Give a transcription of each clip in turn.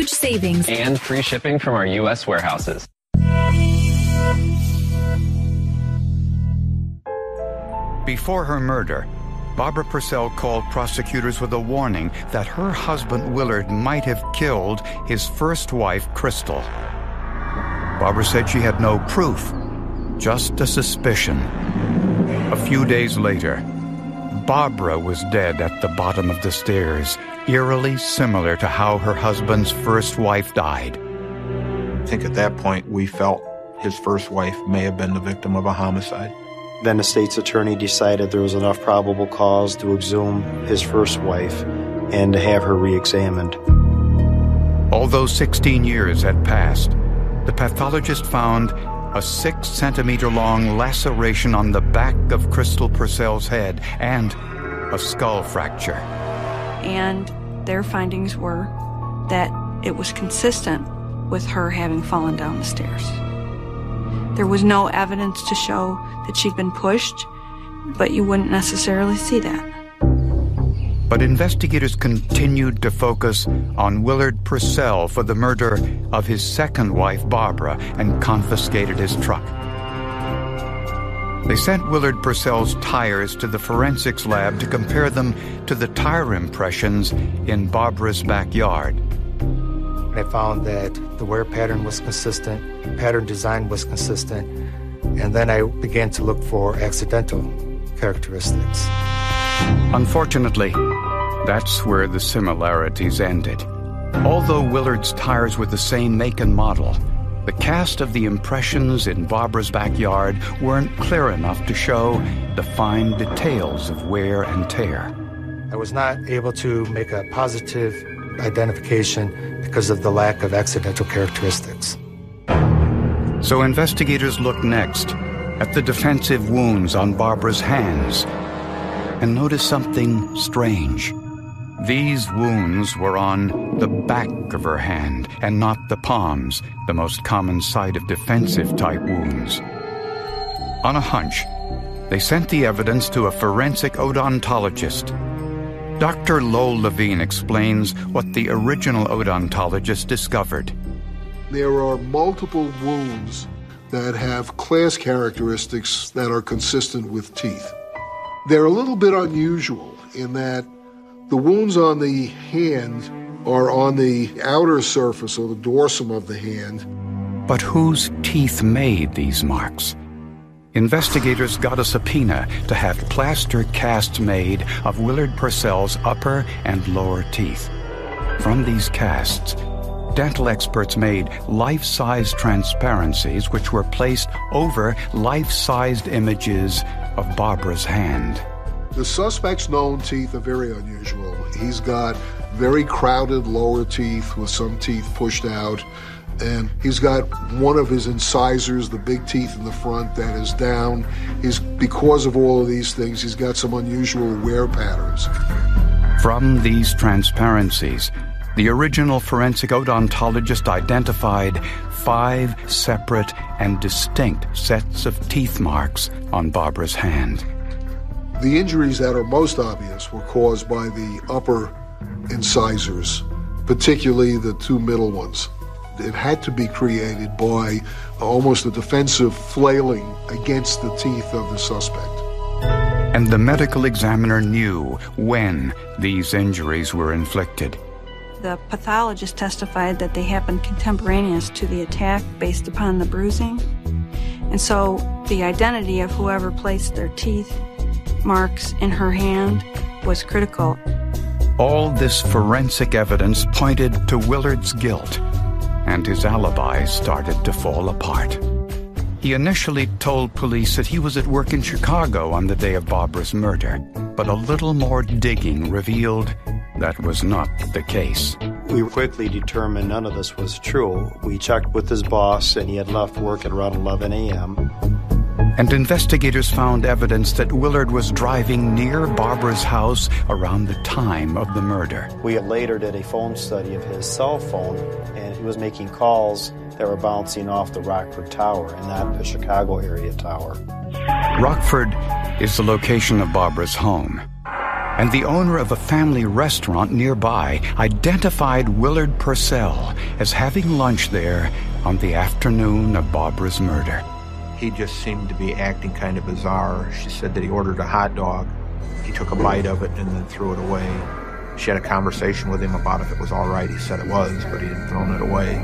huge savings and free shipping from our U.S. warehouses. Before her murder, Barbara Purcell called prosecutors with a warning that her husband Willard might have killed his first wife, Crystal. Barbara said she had no proof, just a suspicion. A few days later, Barbara was dead at the bottom of the stairs, eerily similar to how her husband's first wife died. I think at that point we felt his first wife may have been the victim of a homicide. Then the state's attorney decided there was enough probable cause to exhume his first wife and to have her re-examined. Although 16 years had passed, the pathologist found a 6-centimeter-long laceration on the back of Crystal Purcell's head and a skull fracture. And their findings were that it was consistent with her having fallen down the stairs. There was no evidence to show that she'd been pushed, but you wouldn't necessarily see that. But investigators continued to focus on Willard Purcell for the murder of his second wife, Barbara, and confiscated his truck. They sent Willard Purcell's tires to the forensics lab to compare them to the tire impressions in Barbara's backyard. I found that the wear pattern was consistent, pattern design was consistent, and then I began to look for accidental characteristics. Unfortunately, that's where the similarities ended. Although Willard's tires were the same make and model, the cast of the impressions in Barbara's backyard weren't clear enough to show the fine details of wear and tear. I was not able to make a positive identification because of the lack of accidental characteristics. So investigators looked next at the defensive wounds on Barbara's hands and noticed something strange. These wounds were on the back of her hand and not the palms, the most common site of defensive-type wounds. On a hunch, they sent the evidence to a forensic odontologist. Dr. Lowell Levine explains what the original odontologist discovered. There are multiple wounds that have class characteristics that are consistent with teeth. They're a little bit unusual in that the wounds on the hand are on the outer surface or the dorsum of the hand. But whose teeth made these marks? Investigators got a subpoena to have plaster casts made of Willard Purcell's upper and lower teeth. From these casts, dental experts made life-size transparencies which were placed over life-sized images of Barbara's hand. The suspect's known teeth are very unusual. He's got very crowded lower teeth with some teeth pushed out, and he's got one of his incisors, the big teeth in the front, that is down. Because of all of these things, he's got some unusual wear patterns. From these transparencies, the original forensic odontologist identified 5 separate and distinct sets of teeth marks on Barbara's hand. The injuries that are most obvious were caused by the upper incisors, particularly the 2 middle ones. It had to be created by almost a defensive flailing against the teeth of the suspect. And the medical examiner knew when these injuries were inflicted. The pathologist testified that they happened contemporaneous to the attack based upon the bruising. And so the identity of whoever placed their teeth marks in her hand was critical. All this forensic evidence pointed to Willard's guilt, and his alibi started to fall apart. He initially told police that he was at work in Chicago on the day of Barbara's murder, but a little more digging revealed that was not the case. We quickly determined none of this was true. We checked with his boss, and he had left work at around 11 a.m. And investigators found evidence that Willard was driving near Barbara's house around the time of the murder. We later did a phone study of his cell phone, and he was making calls that were bouncing off the Rockford Tower and not the Chicago area tower. Rockford is the location of Barbara's home. and the owner of a family restaurant nearby identified Willard Purcell as having lunch there on the afternoon of Barbara's murder. He just seemed to be acting kind of bizarre. She said that he ordered a hot dog. He took a bite of it and then threw it away. She had a conversation with him about if it was all right. He said it was, but he hadn't thrown it away.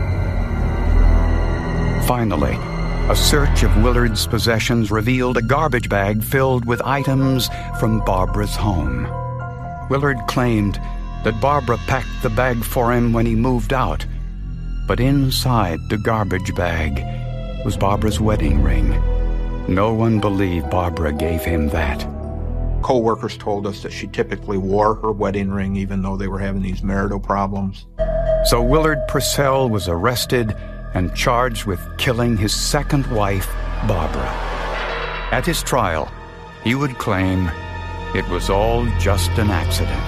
Finally, a search of Willard's possessions revealed a garbage bag filled with items from Barbara's home. Willard claimed that Barbara packed the bag for him when he moved out, but inside the garbage bag was Barbara's wedding ring. No one believed Barbara gave him that. Co-workers told us that she typically wore her wedding ring even though they were having these marital problems. So Willard Purcell was arrested and charged with killing his second wife, Barbara. At his trial, he would claim it was all just an accident.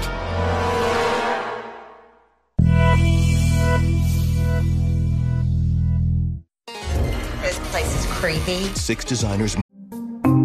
This place is creepy. 6 designers